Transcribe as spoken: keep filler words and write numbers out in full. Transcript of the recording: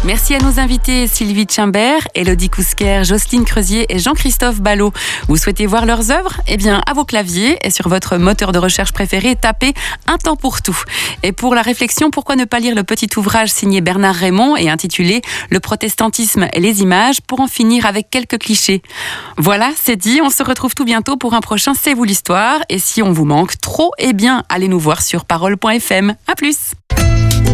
Merci à nos invités Sylvie Tchimbert, Élodie Cousquer, Jocelyne Creusier et Jean-Christophe Ballot. Vous souhaitez voir leurs œuvres ? Eh bien, à vos claviers et sur votre moteur de recherche préféré, tapez Un temps pour tout. Et pour la réflexion, pourquoi ne pas lire le petit ouvrage signé Bernard Raymond et intitulé Le protestantisme et les images pour en finir avec quelques clichés. Voilà, c'est dit, on se retrouve tout bientôt pour un prochain C'est vous l'histoire. Et si on vous manque trop, eh bien, allez nous voir sur parole point f m. À plus.